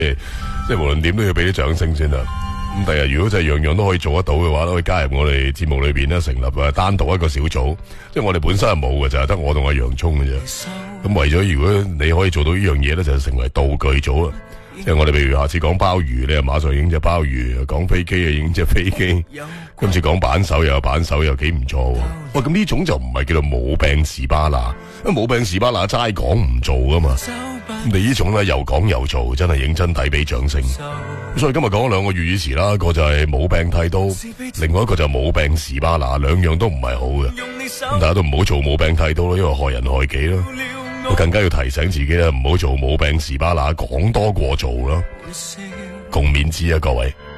即係無論點都要俾啲掌聲先啦。咁第日如果真係樣樣都可以做得到嘅話，都可以加入我哋節目裏邊咧，成立單獨一個小組。即係我哋本身係冇嘅，就係得我同阿洋葱嘅啫。咁為咗如果你可以做到呢樣嘢咧，就成為道具組啦。即係我哋譬如下次講鮑魚，你又馬上影隻鮑魚；講飛機啊，影隻飛機。今次講板手又有板手，又幾唔錯。喂，咁呢種就唔係叫做冇病士巴拿，因為冇病士巴拿齋講唔做噶嘛。你呢種咧又講又做，真係認真抵俾掌聲。所以今日講咗兩個粵語詞啦，一個就係冇病剃刀，另外一個就冇病士巴拿，兩樣都唔係好嘅。咁大家都唔好做冇病剃刀咯，因為害人害己咯。我更加要提醒自己啦，唔好做冇病士巴拿，講多過做咯，共勉之啊，各位。